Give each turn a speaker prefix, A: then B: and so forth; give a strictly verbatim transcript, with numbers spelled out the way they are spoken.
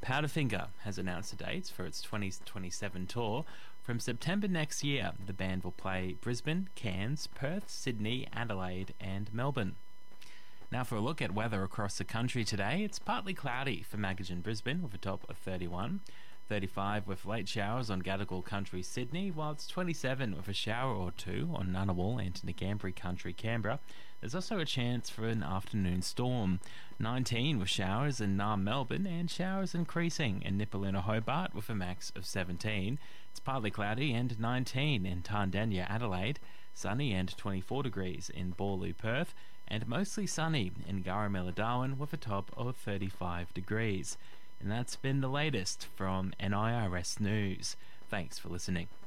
A: Powderfinger has announced the dates for its twenty twenty-seven tour. From September next year, the band will play Brisbane, Cairns, Perth, Sydney, Adelaide and Melbourne. Now for a look at weather across the country today, it's partly cloudy for Magajan, Brisbane with a top of thirty-one, thirty-five with late showers on Gadigal Country, Sydney, while it's twenty-seven with a shower or two on Ngunnawal and Ngambri Country, Canberra. There's also a chance for an afternoon storm. nineteen with showers in Naarm, Melbourne, and showers increasing in Nipaluna, Hobart with a max of seventeen. It's partly cloudy and nineteen in Tandanya, Adelaide, sunny and twenty-four degrees in Boorloo, Perth, and mostly sunny in Garamilla, Darwin with a top of thirty-five degrees. And that's been the latest from N I R S News. Thanks for listening.